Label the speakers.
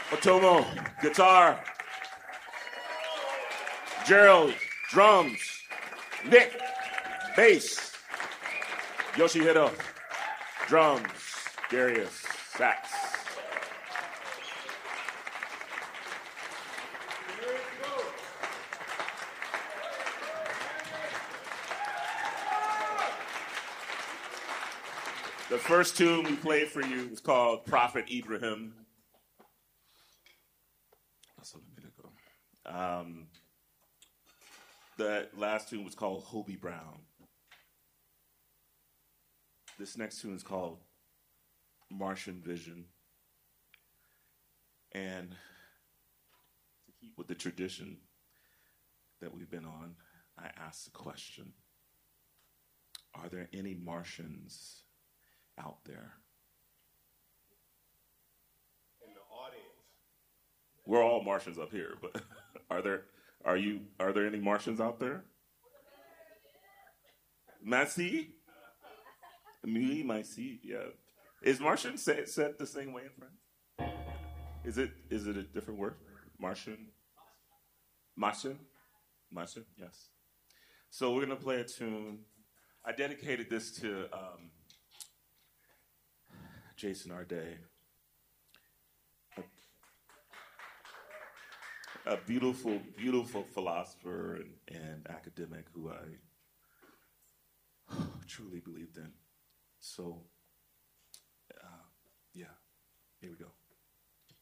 Speaker 1: Otomo, guitar. Gerald, drums. Nick, bass. Yoshihiro, drums. Darius, sax. The first tune we played for you was called Prophet Ibrahim. That's a minute ago. The last tune was called Hobie Brown. This next tune is called Martian Vision. And to keep with the tradition that we've been on, I asked the question, are there any Martians out there?
Speaker 2: In the audience.
Speaker 1: We're all Martians up here, but are there any Martians out there? Merci? Me, merci, yeah. Is Martian said the same way in French? Is it a different word? Martian? Martian? Martian, yes. So we're gonna play a tune. I dedicated this to Jason Arday, a beautiful, beautiful philosopher and academic who I truly believed in. So, yeah, here we go.